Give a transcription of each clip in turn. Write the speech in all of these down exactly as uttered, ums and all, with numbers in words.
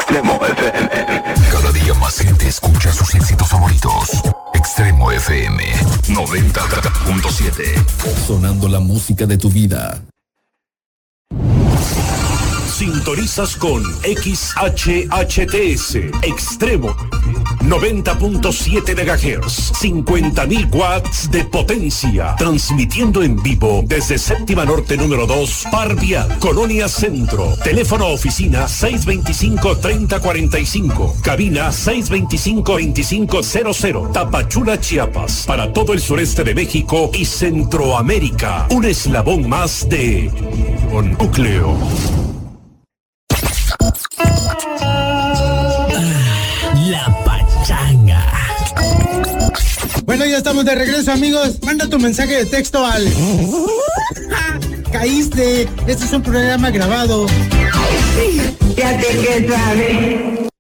Extremo F M. Cada día más gente escucha sus éxitos favoritos. Extremo F M noventa punto siete. Sonando la música de tu vida. Sintonizas con X H H T S Extremo noventa punto siete megahertz, cincuenta mil watts de potencia, transmitiendo en vivo desde Séptima Norte número dos, Parvia, Colonia Centro. Teléfono oficina seis veinticinco, treinta cuarenta y cinco, cabina seis veinticinco, veinticinco cero cero, Tapachula, Chiapas, para todo el sureste de México y Centroamérica. Un eslabón más de un núcleo. La pachanga. Bueno, ya estamos de regreso, amigos. Manda tu mensaje de texto al... Caíste. Este es un programa grabado. Ya te que sabes.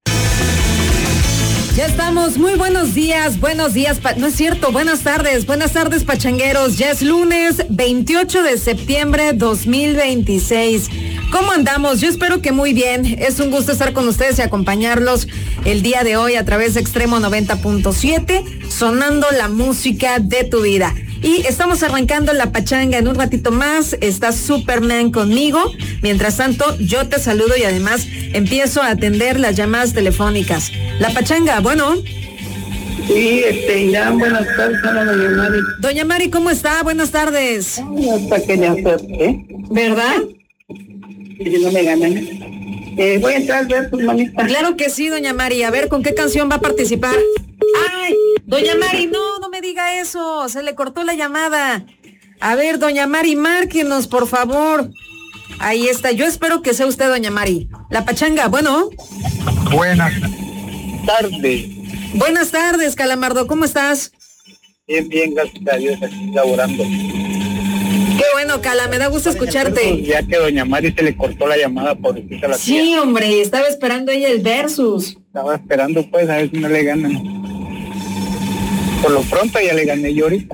Ya estamos, muy buenos días, buenos días, pa- no es cierto, buenas tardes, buenas tardes pachangueros, ya es lunes veintiocho de septiembre dos mil veintiséis. ¿Cómo andamos? Yo espero que muy bien, es un gusto estar con ustedes y acompañarlos el día de hoy a través de Extremo noventa punto siete, sonando la música de tu vida. Y estamos arrancando la pachanga en un ratito más, está Superman conmigo. Mientras tanto, yo te saludo y además empiezo a atender las llamadas telefónicas. La pachanga, bueno. Sí, este, ya, buenas tardes, hola, doña Mari. Doña Mari, ¿cómo está? Buenas tardes. Ay, hasta que ya acepté. ¿Verdad? Si no me ganan. Eh, voy a entrar a ver tus manitas. Claro que sí, doña Mari. A ver, ¿con qué canción va a participar? ¡Ay! Doña Mari, no, no me diga eso. Se le cortó la llamada. A ver, doña Mari, márquenos, por favor. Ahí está. Yo espero que sea usted, doña Mari. La pachanga, bueno. Buenas tardes. Buenas tardes, Calamardo. ¿Cómo estás? Bien, bien, gracias a Dios, aquí laborando. Qué bueno, Cala, me da gusto escucharte. Ya que doña Mari se le cortó la llamada por decirte a la Sí, tía. hombre, estaba esperando ella el versus. Estaba esperando, pues, a ver si no le ganan. Por lo pronto ya le gané yo ahorita.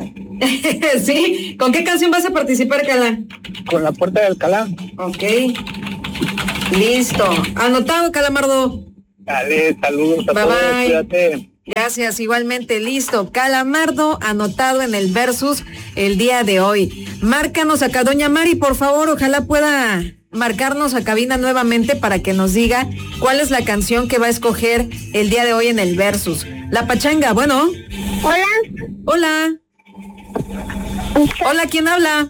Sí, ¿con qué canción vas a participar, Cala? Con La Puerta de Alcalá. Ok. Listo. Anotado, Calamardo. Dale, saludos a Bye, todos, bye. cuídate. Gracias, igualmente, listo. Calamardo anotado en el versus el día de hoy. Márcanos acá, doña Mari, por favor, ojalá pueda marcarnos a cabina nuevamente para que nos diga cuál es la canción que va a escoger el día de hoy en el versus. La pachanga, bueno. Hola. Hola. Hola, ¿quién habla?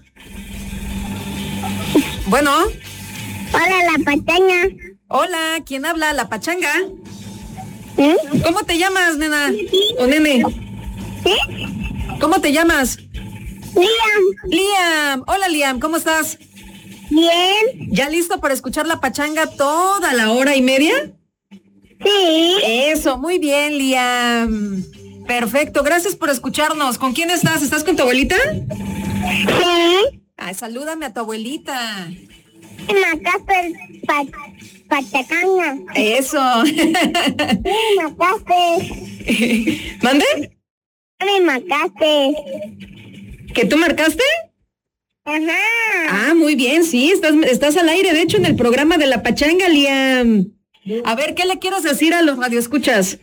Bueno. Hola, la pachanga. Hola, ¿quién habla? La pachanga. ¿Eh? ¿Cómo te llamas, nena? ¿O nene? ¿Sí? ¿Cómo te llamas? Liam. Liam. Hola, Liam, ¿cómo estás? Bien. ¿Ya listo para escuchar la pachanga toda la hora y media? Sí. Eso, muy bien, Liam. Perfecto, gracias por escucharnos. ¿Con quién estás? ¿Estás con tu abuelita? Sí. Ay, salúdame a tu abuelita. Me mataste el pa pachacanga. Eso. Me mataste. ¿Mande? Me mataste. ¿Que tú marcaste? Ajá. Ah, muy bien, sí, estás, estás al aire, de hecho, en el programa de la pachanga, Liam. A ver, ¿qué le quieres decir a los radioescuchas?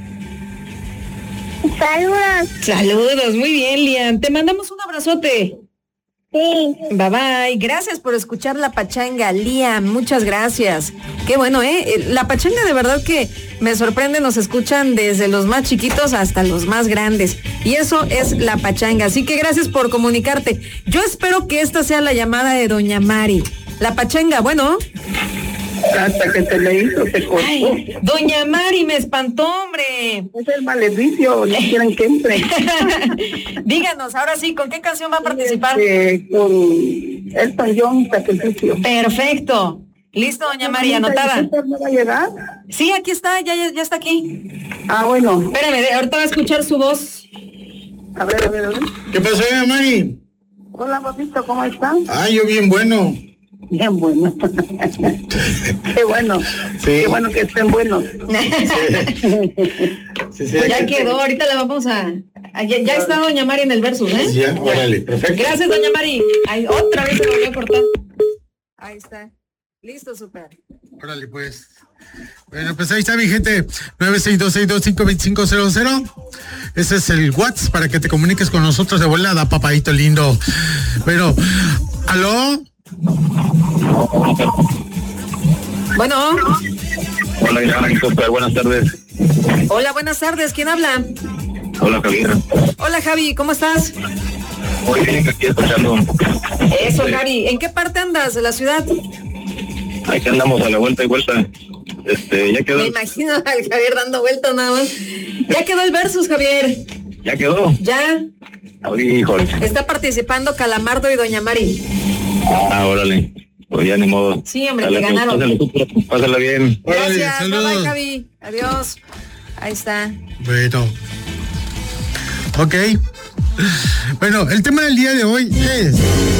Saludos. Saludos, muy bien, Liam. Te mandamos un abrazote. Sí. Bye bye. Gracias por escuchar la pachanga, Liam. Muchas gracias. Qué bueno, ¿eh? La pachanga de verdad que me sorprende. Nos escuchan desde los más chiquitos hasta los más grandes. Y eso es la pachanga. Así que gracias por comunicarte. Yo espero que esta sea la llamada de doña Mari. La pachanga, bueno. Hasta que se le hizo, se cortó. Ay, doña Mari, me espantó, hombre. Es el maleficio, no quieren que entre. Díganos, ahora sí, ¿con qué canción va a participar? Este, con Elton John, Sacrificio. Perfecto. Listo, doña Mari, anotada. ¿No va a llegar? Sí, aquí está, ya, ya, ya está aquí. Ah, bueno. Espérame, ahorita va a escuchar su voz. A ver, a ver, a ver. ¿Qué pasó, doña Mari? Hola, papito, ¿cómo están? Ah, yo bien bueno. Bien bueno. Qué bueno. Sí. Qué bueno que estén buenos. Sí, sí, Ya aquí- quedó, ahorita la vamos a... a- Ya, ya está doña Mari en el versus, ¿eh? Ya, órale, perfecto. Gracias, doña Mari. Ay, otra vez se volvió a cortar. Ahí está. Listo, súper. Órale, pues. Bueno, pues ahí está mi gente, nueve seis dos seis dos cinco dos cinco cero cero. Ese es el WhatsApp para que te comuniques con nosotros de volada, papadito lindo. Bueno, ¿aló? Bueno. Hola, super, buenas tardes. Hola, buenas tardes, ¿quién habla? Hola, Javier. Hola, Javi, ¿cómo estás? Muy bien, aquí escuchando. Eso, Javi, ¿en qué parte andas de la ciudad? Aquí andamos a la vuelta y vuelta. Este, ya quedó. Me imagino al Javier dando vueltas nada más. Ya quedó el versus, Javier. ¿Ya quedó? Ya. Ay, híjole. Está participando Calamardo y Doña Mari. Ah, órale. Pues ya ni modo. Sí, hombre, Dale, que ganaron. Pásale, tú, pásala bien. Gracias, Órale, bye, bye, Javi. Adiós. Ahí está. Bueno. Ok. Bueno, el tema del día de hoy es...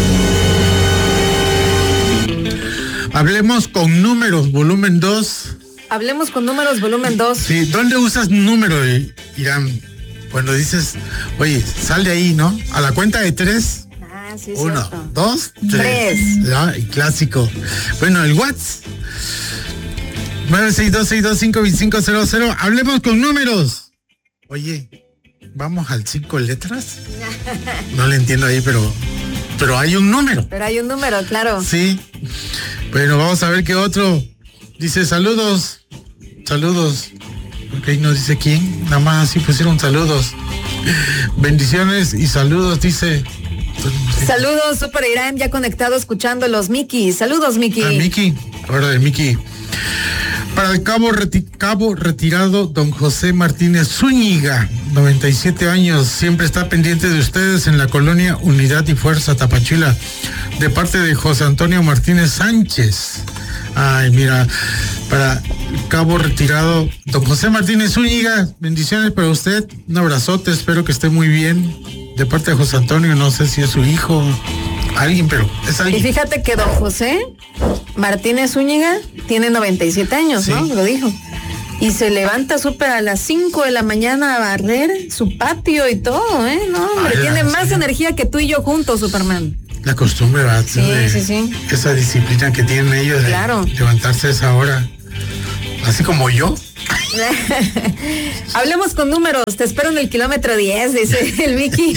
Hablemos con números, volumen dos. Hablemos con números, volumen dos. Sí, ¿dónde usas número, Irán? Cuando dices, oye, sal de ahí, ¿no? A la cuenta de tres. Ah, sí, Uno, cierto. dos, tres. Tres. Ya, y clásico. Bueno, el WhatsApp. nueve seis dos seis dos cinco dos cinco cero cero. Hablemos con números. Oye, ¿vamos al cinco letras? No le entiendo ahí, pero... Pero hay un número. Pero hay un número, claro. Sí. Bueno, vamos a ver qué otro. Dice saludos. Saludos. Ok, no dice quién. Nada más así pusieron saludos. Bendiciones y saludos, dice. Saludos, Super Irán, ya conectado escuchando los Miki. Saludos, Miki. Ah, Miki. Ahora de Miki. Para el cabo, reti- cabo retirado, don José Martínez Zúñiga, noventa y siete años, siempre está pendiente de ustedes en la colonia Unidad y Fuerza Tapachula, de parte de José Antonio Martínez Sánchez. Ay, mira, para el cabo retirado, don José Martínez Zúñiga, bendiciones para usted, un abrazote, espero que esté muy bien, de parte de José Antonio, no sé si es su hijo, alguien, pero es alguien. Y fíjate que don José Martínez Zúñiga tiene noventa y siete años, Sí. ¿no? Lo dijo. Y se levanta súper a las cinco de la mañana a barrer su patio y todo, ¿eh? No, hombre, Ay, tiene la- más energía que tú y yo juntos, Superman. La costumbre, ¿verdad? Sí, de, sí, sí. Esa disciplina que tienen ellos de Claro. levantarse a esa hora. Así como yo. Hablemos con números, te espero en el kilómetro diez, dice el Vicky.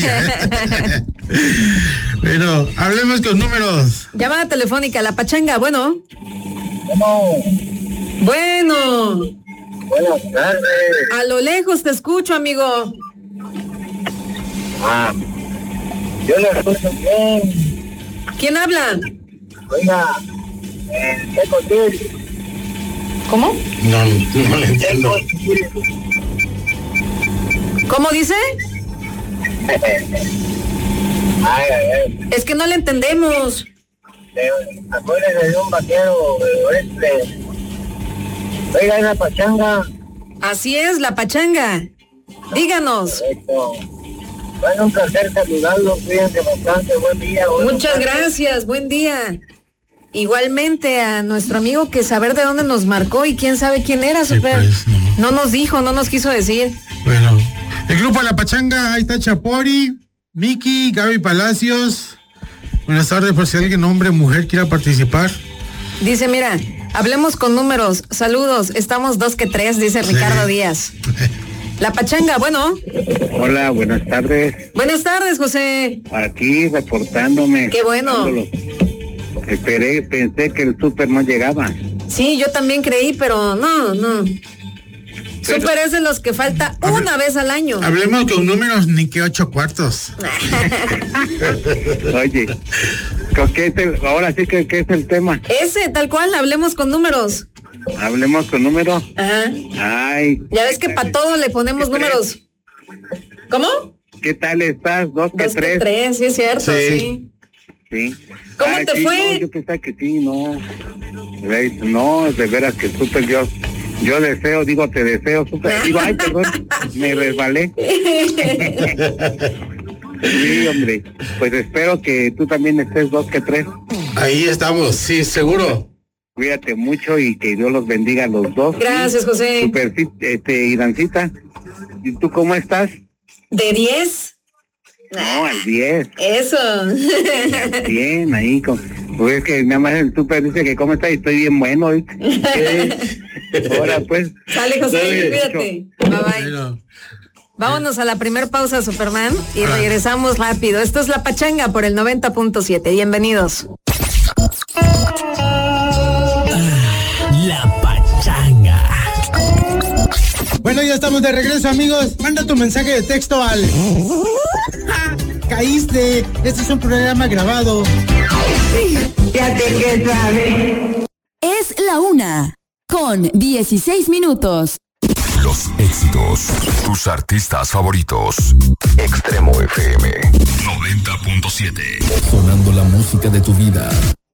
Bueno, hablemos con números. Llamada telefónica, la pachanga, bueno. Bueno. Buenas tardes. A lo lejos te escucho, amigo. Ah, yo le escucho bien. ¿Quién habla? Oiga, eh, ¿qué contigo? ¿Cómo? No, no le entiendo. ¿Cómo dice? Ay, ay, ay. Es que no le entendemos. Eh, Acuérdense de un vaquero del oeste. Oiga, esa pachanga. Así es, la pachanga. Díganos. Esto. Bueno, un placer saludarlo. Cuídense bastante. Buen día. buenas Muchas tardes. gracias, buen día. Igualmente a nuestro amigo que saber de dónde nos marcó y quién sabe quién era, Sí, Super. pues, no. No nos dijo, no nos quiso decir. Bueno, el grupo La Pachanga, ahí está Chapori, Miki, Gaby Palacios. Buenas tardes, por si alguien, hombre o mujer, quiera participar. Dice, mira, hablemos con números. Saludos, estamos dos que tres, dice Sí. Ricardo Díaz. La pachanga, bueno. Hola, buenas tardes. Buenas tardes, José. Aquí reportándome. Qué bueno. Esperé, pensé que el súper no llegaba. Sí, yo también creí, pero no, no. Pero- Super es de los que falta una vez al año. Hablemos con números, ni que ocho cuartos. Oye, ¿qué es el- ahora sí que ¿qué es el tema? Ese, tal cual, hablemos con números. Hablemos con números. Ajá. Ay. Ya ves que para todo le ponemos ¿Qué números. ¿Cómo? ¿Qué tal estás? Dos que Dos que tres. tres, sí es cierto, Sí. sí. Sí. ¿Cómo Ay, te sí, fue? no, yo pensaba que sí, no. Ve, No, de veras que súper yo. Yo deseo, digo, te deseo, súper. Digo, ay, perdón, me resbalé. Sí, hombre. Pues espero que tú también estés dos que tres. Ahí estamos, sí, seguro. Cuídate mucho y que Dios los bendiga a los dos. Gracias, José. Super, sí, este, Idancita, ¿y tú cómo estás? ¿De diez? No, al diez. Eso. Bien, ahí con... Pues es que nada más el súper dice que cómo está y estoy bien bueno. ¿viste? Ahora pues. Sale, José, Dale, cuídate. Bye bye. Bueno, Vámonos a la primer pausa, Superman, y regresamos rápido. Esto es La Pachanga por el noventa punto siete. Bienvenidos. La Pachanga. Bueno, ya estamos de regreso, amigos. Manda tu mensaje de texto al... Caíste. Este es un programa grabado. Fíjate que sabe. Es la una, con dieciséis minutos. Los éxitos, tus artistas favoritos. Extremo F M noventa punto siete. Sonando la música de tu vida.